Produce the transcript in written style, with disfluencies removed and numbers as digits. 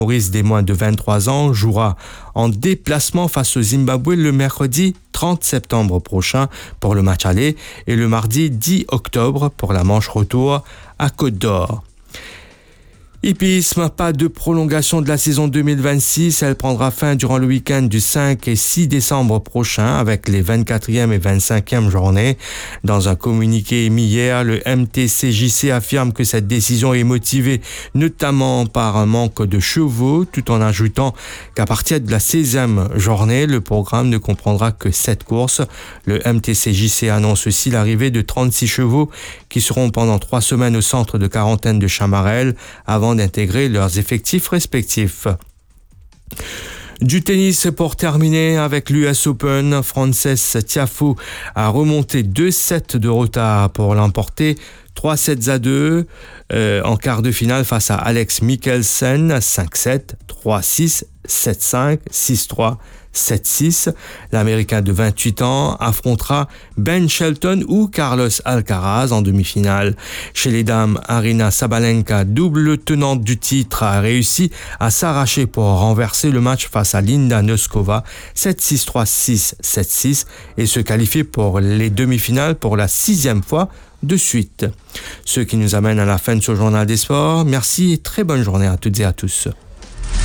Maurice des moins de 23 ans jouera en déplacement face au Zimbabwe le mercredi 30 septembre prochain pour le match aller et le mardi 10 octobre pour la manche retour à Côte d'Or. Hippisme, pas de prolongation de la saison 2026. Elle prendra fin durant le week-end du 5 et 6 décembre prochain avec les 24e et 25e journées. Dans un communiqué émis hier, le MTCJC affirme que cette décision est motivée notamment par un manque de chevaux, tout en ajoutant qu'à partir de la 16e journée, le programme ne comprendra que 7 courses. Le MTCJC annonce aussi l'arrivée de 36 chevaux qui seront pendant 3 semaines au centre de quarantaine de Chamarel avant d'intégrer leurs effectifs respectifs. Du tennis pour terminer avec l'US Open, Frances Tiafoe a remonté 2 sets de retard pour l'emporter 3-7-2 en quart de finale face à Alex Mikkelsen, 5-7, 3-6, 7-5, 6-3, 7-6. L'Américain de 28 ans affrontera Ben Shelton ou Carlos Alcaraz en demi-finale. Chez les dames, Aryna Sabalenka, double tenante du titre, a réussi à s'arracher pour renverser le match face à Linda Noskova, 7-6, 3-6, 7-6 et se qualifier pour les demi-finales pour la 6e fois de suite. Ce qui nous amène à la fin de ce journal des sports. Merci et très bonne journée à toutes et à tous.